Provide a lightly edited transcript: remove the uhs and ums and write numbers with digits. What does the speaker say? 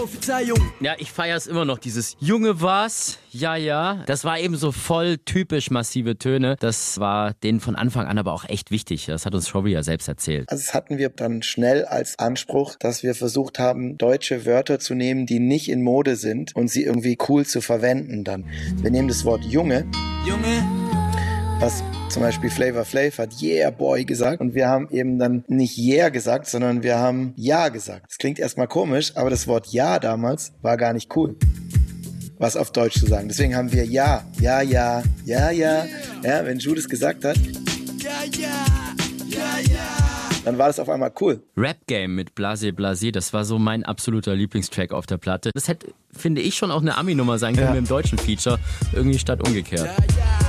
Ja, ich feier's immer noch, dieses Junge war's, ja, ja. Das war eben so voll typisch massive Töne. Das war denen von Anfang an aber auch echt wichtig. Das hat uns Shobby ja selbst erzählt. Also das hatten wir dann schnell als Anspruch, dass wir versucht haben, deutsche Wörter zu nehmen, die nicht in Mode sind und sie irgendwie cool zu verwenden dann. Wir nehmen das Wort Junge, was zum Beispiel Flavor Flav hat Yeah Boy gesagt und wir haben eben dann nicht Yeah gesagt, sondern wir haben Ja gesagt. Das klingt erstmal komisch, aber das Wort Ja damals war gar nicht cool, was auf Deutsch zu sagen. Deswegen haben wir Ja, ja, ja, ja, ja. Ja, wenn Judas gesagt hat, dann war das auf einmal cool. Rap Game mit Blase Blase, das war so mein absoluter Lieblingstrack auf der Platte. Das hätte, finde ich, schon auch eine Ami-Nummer sein können im deutschen Feature, irgendwie statt umgekehrt.